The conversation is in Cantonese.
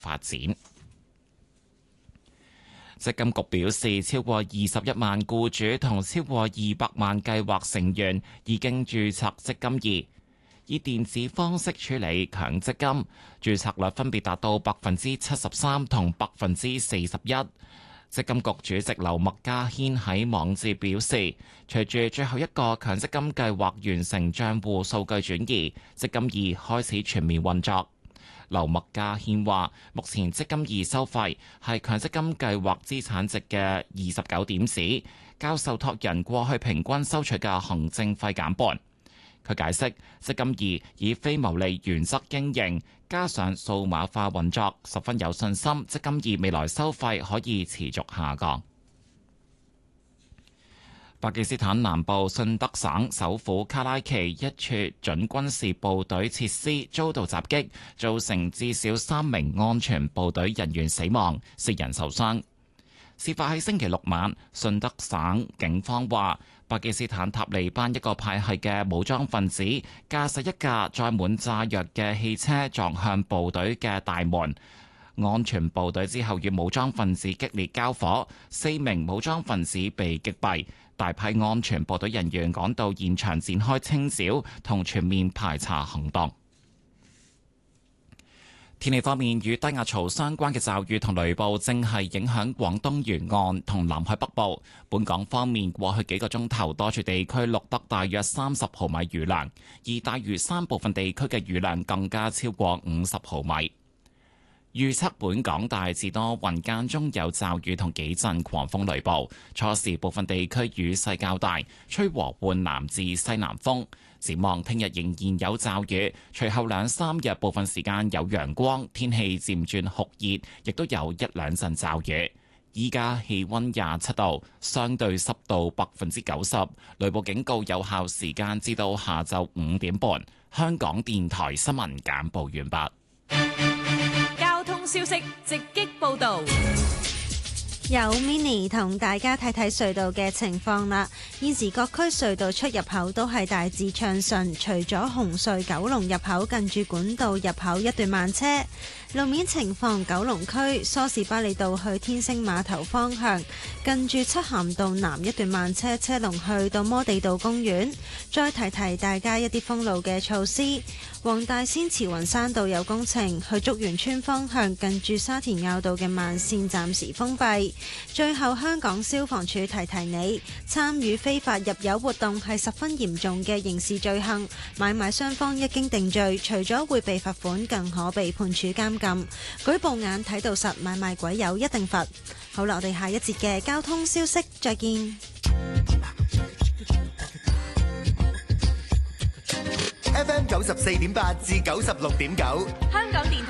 發展。積金局表示，超過21萬僱主同超過200萬計劃成員已經註冊積金易，以電子方式處理強積金，註冊率分別達到73%同41%。積金局主席劉麥嘉軒喺網誌表示，隨住最後一個強積金計劃完成帳戶數據轉移，積金易開始全面運作。劉麥嘉軒話：目前積金易收費係強積金計劃資產值嘅29點子，較受託人過去平均收取嘅行政費減半。佢解釋，積金易以非牟利原則經營，加上數碼化運作，十分有信心積金易未來收費可以持續下降。巴基斯坦南部信德省首府卡拉奇一處準軍事部隊設施遭到襲擊，造成至少3名安全部隊人員死亡，4人受傷。事發喺星期六晚，信德省警方話，巴基斯坦塔利班一個派系嘅武裝分子駕駛一架載滿炸藥嘅汽車撞向部隊嘅大門，安全部隊之後與武裝分子激烈交火，4名武裝分子被擊斃。大批安全部隊人員趕到現場展開清剿同全面排查行動。天氣方面，與低壓槽相關嘅驟雨同雷暴正係影響廣東沿岸同南海北部。本港方面，過去幾個鐘頭多處地區錄得大約30毫米雨量，而大嶼山部分地區嘅雨量更加超過50毫米。預測本港大致多雲，間中有驟雨同幾陣狂風雷暴，初時部分地區雨勢較大，吹和緩南至西南風。展望聽日仍然有驟雨，隨後2-3日部分時間有陽光，天氣漸轉酷熱，亦都有1-2陣驟雨。依家氣溫27度，相對濕度90%，雷暴警告有效時間至到下晝5點半。香港電台新聞簡報完畢。 交通消息直擊報道。 有 Mini 同大家睇睇隧道嘅情況啦。現時各區隧道出入口都係大致暢順，除咗紅隧九龍入口近住管道入口一段慢車。路面情況，九龍區梳士巴利道去天星碼頭方向，近住漆咸道南一段慢車，車龍去到摩地道公園。再提提大家一啲封路嘅措施。黃大仙慈雲山道有工程，去竹園村方向近住沙田坳道嘅慢線暫時封閉。最後，香港消防處提提你，參與非法入油活動係十分嚴重嘅刑事罪行，買賣雙方一經定罪，除咗會被罰款，更可被判處監禁。舉報眼睇到實，買賣鬼友一定罰。好啦，我哋下一節嘅交通消息再見。 FM 94.8至96.9， 香港電台